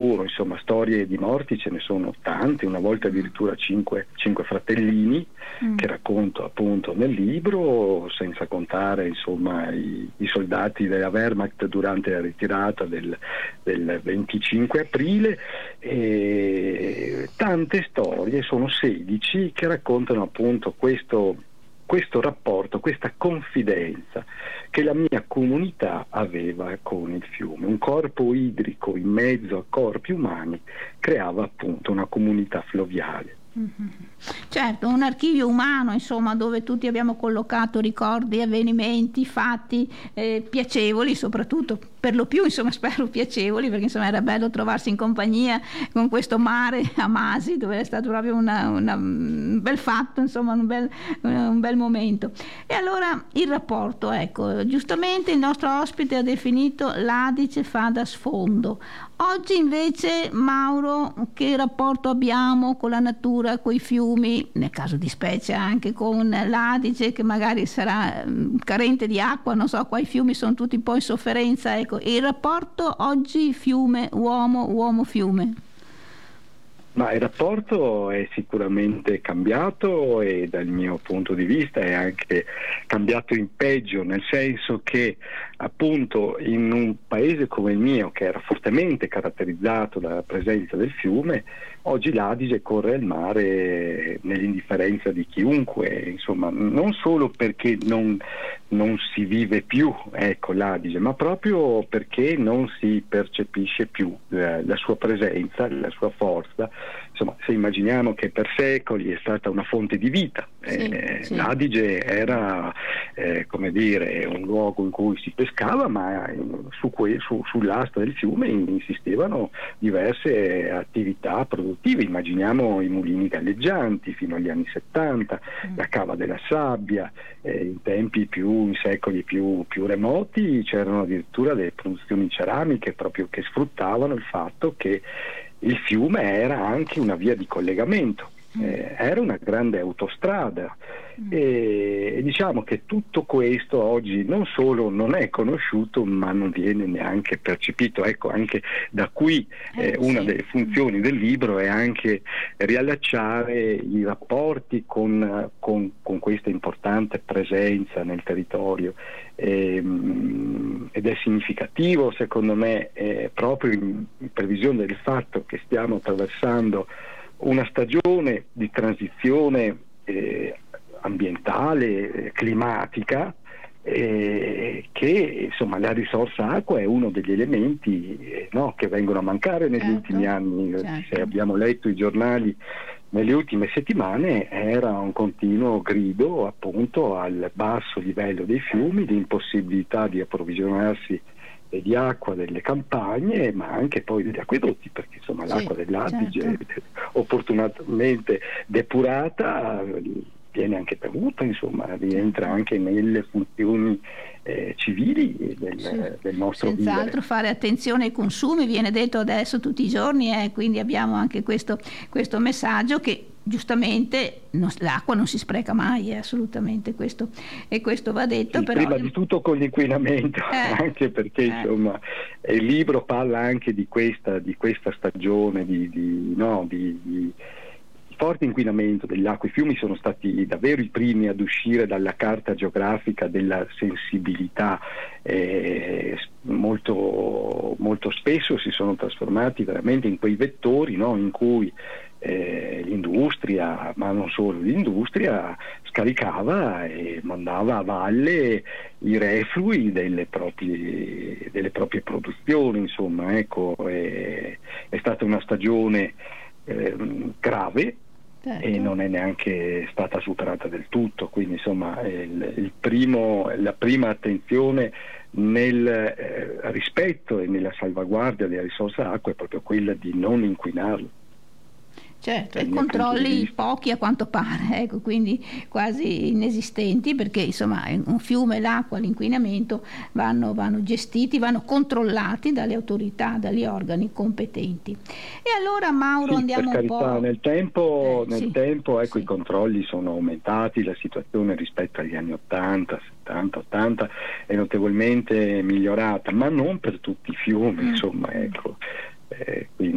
sicuro. Insomma, storie di morti ce ne sono tante, una volta addirittura cinque fratellini che racconto appunto nel libro, senza contare insomma i soldati della Wehrmacht durante la ritirata del 25 aprile. E tante storie, sono 16, che raccontano appunto questo rapporto, questa confidenza che la mia comunità aveva con il fiume. Un corpo idrico in mezzo a corpi umani creava appunto una comunità fluviale. Certo, un archivio umano, insomma, dove tutti abbiamo collocato ricordi, avvenimenti, fatti piacevoli, soprattutto per lo più, insomma, spero piacevoli, perché insomma era bello trovarsi in compagnia con questo mare a Masi, dove è stato proprio un bel fatto, insomma, un bel momento. E allora il rapporto, ecco, giustamente il nostro ospite ha definito l'Adige fa da sfondo. Oggi invece, Mauro, che rapporto abbiamo con la natura, con i fiumi, nel caso di specie anche con l'Adige, che magari sarà carente di acqua, non so, qua i fiumi sono tutti un po' in sofferenza, ecco, il rapporto oggi fiume-uomo, uomo-fiume? Ma il rapporto è sicuramente cambiato, e dal mio punto di vista è anche cambiato in peggio, nel senso che appunto in un paese come il mio, che era fortemente caratterizzato dalla presenza del fiume, oggi l'Adige corre al mare nell'indifferenza di chiunque, insomma, non solo perché non si vive più, ecco, l'Adige, ma proprio perché non si percepisce più la sua presenza, la sua forza. Insomma, se immaginiamo che per secoli è stata una fonte di vita, sì. L'Adige era come dire, un luogo in cui si pescava, ma sull'asta del fiume insistevano diverse attività produttive. Immaginiamo i mulini galleggianti fino agli anni 70, la cava della sabbia, in secoli più remoti c'erano addirittura delle produzioni ceramiche proprio che sfruttavano il fatto che il fiume era anche una via di collegamento, era una grande autostrada, e diciamo che tutto questo oggi non solo non è conosciuto, ma non viene neanche percepito. Ecco, anche da qui una delle funzioni del libro è anche riallacciare i rapporti con questa importante presenza nel territorio, ed è significativo secondo me, proprio in previsione del fatto che stiamo attraversando una stagione di transizione ambientale, climatica, che insomma la risorsa acqua è uno degli elementi che vengono a mancare negli ultimi anni. Se abbiamo letto i giornali nelle ultime settimane, era un continuo grido appunto al basso livello dei fiumi, l'impossibilità di approvvigionarsi di acqua delle campagne, ma anche poi degli acquedotti, perché insomma l'acqua dell'Adige, opportunamente depurata, viene anche bevuta, insomma, rientra anche nelle funzioni civili del nostro vivere. Senz'altro fare attenzione ai consumi, viene detto adesso tutti i giorni, quindi abbiamo anche questo messaggio che giustamente l'acqua non si spreca mai, assolutamente, questo va detto. Sì, però prima di tutto con l'inquinamento, anche perché insomma il libro parla anche di questa stagione di forte inquinamento delle acque. I fiumi sono stati davvero i primi ad uscire dalla carta geografica della sensibilità, molto, molto spesso si sono trasformati veramente in quei vettori in cui l'industria, ma non solo l'industria, scaricava e mandava a valle i reflui delle proprie produzioni. Insomma, ecco, è stata una stagione grave, e non è neanche stata superata del tutto, quindi insomma la prima attenzione nel rispetto e nella salvaguardia della risorsa acqua è proprio quella di non inquinarlo. Certo, e controlli pochi a quanto pare, ecco, quindi quasi inesistenti, perché insomma un fiume, l'acqua, l'inquinamento vanno gestiti, vanno controllati dalle autorità, dagli organi competenti. E allora, Mauro, andiamo per un carità, po'. Nel tempo ecco, i controlli sono aumentati, la situazione rispetto agli anni 80, 70, 80 è notevolmente migliorata, ma non per tutti i fiumi, insomma, ecco. Quindi